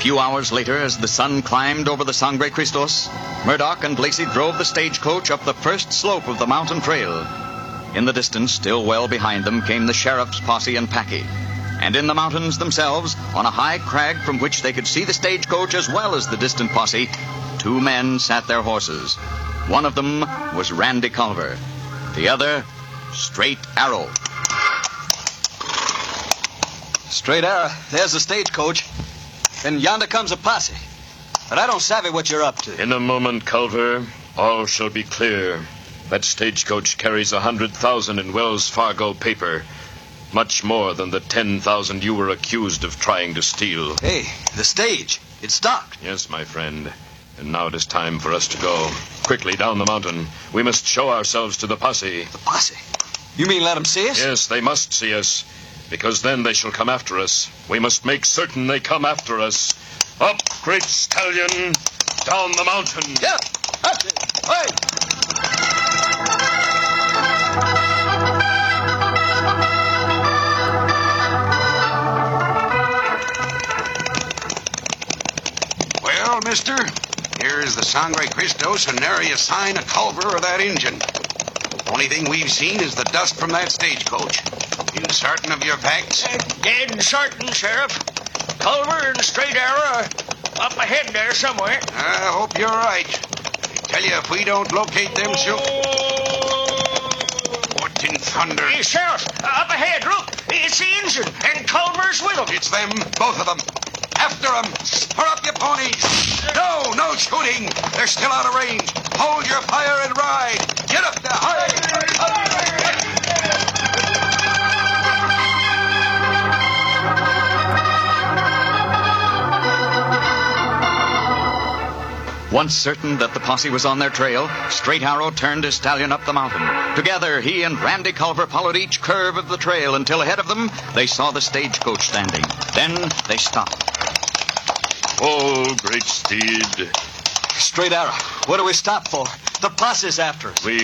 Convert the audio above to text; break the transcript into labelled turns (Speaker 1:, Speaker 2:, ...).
Speaker 1: few hours later, as the sun climbed over the Sangre Cristos, Murdoch and Lacey drove the stagecoach up the first slope of the mountain trail. In the distance, still well behind them, came the sheriff's posse and Packy. And in the mountains themselves, on a high crag from which they could see the stagecoach as well as the distant posse, two men sat their horses. One of them was Randy Culver. The other, Straight Arrow.
Speaker 2: Straight Arrow, there's the stagecoach. And yonder comes a posse. But I don't savvy what you're up to.
Speaker 3: In a moment, Culver, all shall be clear. That stagecoach carries 100,000 in Wells Fargo paper. Much more than the 10,000 you were accused of trying to steal.
Speaker 2: Hey, the stage. It's stopped.
Speaker 3: Yes, my friend. And now it is time for us to go. Quickly down the mountain. We must show ourselves to the posse.
Speaker 2: The posse? You mean let them see us?
Speaker 3: Yes, they must see us. Because then they shall come after us. We must make certain they come after us. Up, great stallion. Down the mountain.
Speaker 2: Yeah. Up. Hey.
Speaker 4: Well, mister, here is the Sangre Cristos, and nary a sign of Culver or that Injun. Only thing we've seen is the dust from that stagecoach. You certain of your facts?
Speaker 5: Dead certain, Sheriff. Culver and Straight Arrow are up ahead there somewhere.
Speaker 4: I hope you're right. I tell you, if we don't locate them soon... What in thunder?
Speaker 5: Hey, Sheriff, up ahead, look. It's the Injun, and Culver's with them.
Speaker 4: It's them, both of them. After them. Spur up your ponies. No shooting. They're still out of range. Hold your fire and ride. Get up there. Hurry.
Speaker 1: Once certain that the posse was on their trail, Straight Arrow turned his stallion up the mountain. Together, he and Randy Culver followed each curve of the trail until ahead of them they saw the stagecoach standing. Then they stopped.
Speaker 3: Oh, great steed.
Speaker 2: Straight Arrow, what do we stop for? The posse's after us.
Speaker 3: We